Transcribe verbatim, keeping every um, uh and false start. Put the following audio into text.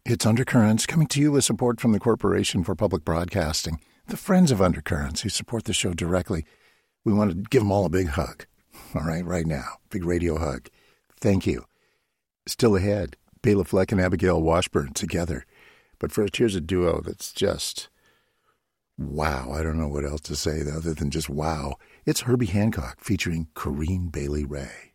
It's Undercurrents, coming to you with support from the Corporation for Public Broadcasting, the friends of Undercurrents who support the show directly. We want to give them all a big hug, all right, right now. Big radio hug. Thank you. Still ahead, Bela Fleck and Abigail Washburn together. But first, here's a duo that's just wow. I don't know what else to say other than just wow. It's Herbie Hancock featuring Corinne Bailey Rae.